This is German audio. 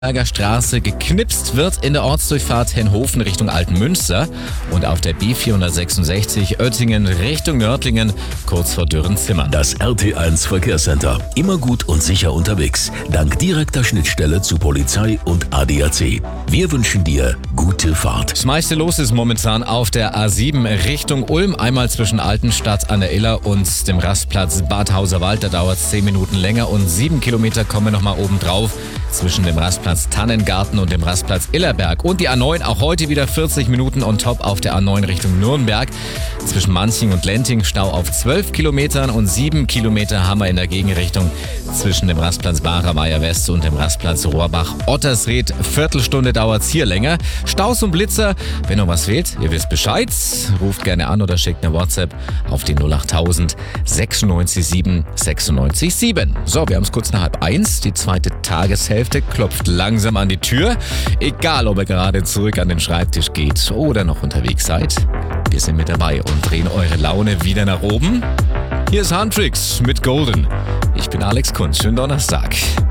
Berger Straße geknipst wird in der Ortsdurchfahrt Henhofen Richtung Altenmünster und auf der B466 Oettingen Richtung Nördlingen kurz vor Dürrenzimmern. Das RT1 Verkehrscenter. Immer gut und sicher unterwegs. Dank direkter Schnittstelle zu Polizei und ADAC. Wir wünschen dir gute Fahrt. Das meiste los ist momentan auf der A7 Richtung Ulm. Einmal zwischen Altenstadt an der Iller und dem Rastplatz Bad Hauserwald. Da dauert es 10 Minuten länger und 7 Kilometer kommen nochmal oben drauf zwischen dem Rastplatz Tannengarten und dem Rastplatz Illerberg. Und die A9 auch heute wieder 40 Minuten on top auf der A9 Richtung Nürnberg. Zwischen Manching und Lenting Stau auf 12 Kilometern und 7 Kilometer haben wir in der Gegenrichtung zwischen dem Rastplatz Barer West und dem Rastplatz Rohrbach-Ottersried. Viertelstunde dauert es hier länger. Staus und Blitzer, wenn noch was fehlt, ihr wisst Bescheid. Ruft gerne an oder schickt eine WhatsApp auf die 08000 96 7 96 7. So, wir haben es kurz nach 12:30. Die zweite Tageshälfte klopft langsam an die Tür. Egal, ob ihr gerade zurück an den Schreibtisch geht oder noch unterwegs seid. Wir sind mit dabei und drehen eure Laune wieder nach oben. Hier ist Handtricks mit Golden. Ich bin Alex Kunz. Schönen Donnerstag.